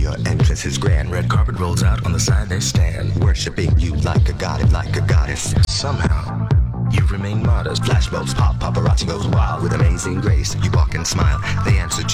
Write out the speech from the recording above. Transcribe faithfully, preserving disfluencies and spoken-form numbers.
Your entrance is grand. Red carpet rolls out, on the side they stand, Worshipping you like a god, like a goddess. Somehow, you remain modest. Flashbulbs pop, paparazzi goes wild. With amazing grace, you walk and smile. They answer